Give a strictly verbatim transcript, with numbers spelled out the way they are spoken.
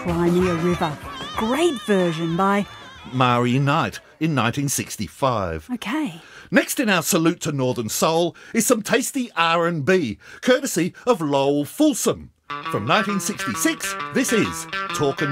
Crimea River. Great version by... Mari Knight in nineteen sixty-five. OK. Next in our salute to Northern Soul is some tasty R and B, courtesy of Lowell Fulsom. From nineteen sixty-six, this is Talkin'